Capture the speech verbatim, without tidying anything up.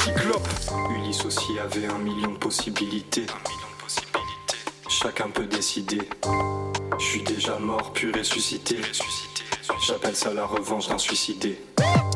cyclope. Ulysse aussi avait un million de possibilités. Un million de possibilités. Chacun peut décider. Je suis déjà mort puis ressuscité. J'appelle ça la revanche d'un suicidé.